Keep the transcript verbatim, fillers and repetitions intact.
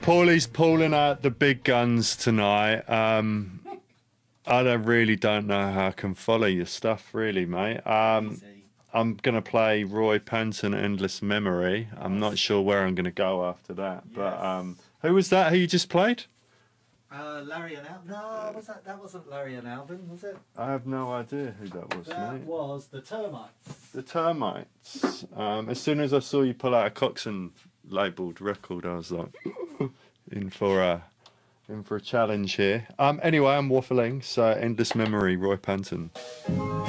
Paulie's pulling out the big guns tonight. Um, I don't really don't know how I can follow your stuff, really, mate. Um, I'm gonna play Roy Panton, Endless Memory. I'm not sure where I'm gonna go after that. Yes. But um, who was that? Who you just played? Uh, Larry and Alvin. No, was that? That wasn't Larry and Alvin, was it? I have no idea who that was, That mate. was the Termites. The Termites. Um, as soon as I saw you pull out a Coxon labelled record, I was like, in for a in for a challenge here. Um, anyway, I'm waffling. So, Endless Memory, Roy Panton.